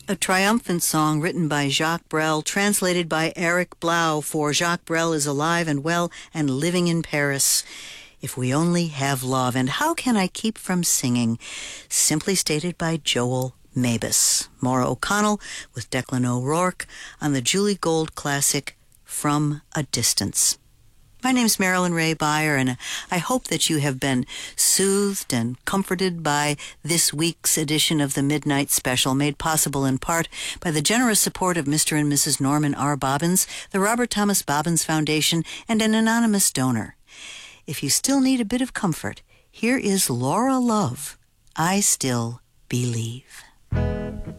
A triumphant song written by Jacques Brel, translated by Eric Blau, for Jacques Brel is alive and well and living in Paris. If We Only Have Love. And How Can I Keep From Singing? Simply stated by Joel Mabus. Maura O'Connell with Declan O'Rourke on the Julie Gold classic From a Distance. My name's Marilyn Ray Beyer, and I hope that you have been soothed and comforted by this week's edition of the Midnight Special, made possible in part by the generous support of Mr. and Mrs. Norman R. Bobbins, the Robert Thomas Bobbins Foundation, and an anonymous donor. If you still need a bit of comfort, here is Laura Love, I Still Believe.